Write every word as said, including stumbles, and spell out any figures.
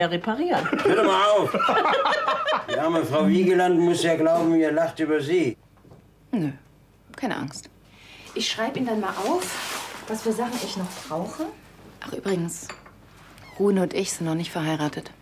reparieren. Hör doch mal auf! Die arme Frau Wiegeland muss ja glauben, ihr lacht über sie. Nö, keine Angst. Ich schreibe Ihnen dann mal auf, was für Sachen ich noch brauche. Ach übrigens, Rune und ich sind noch nicht verheiratet.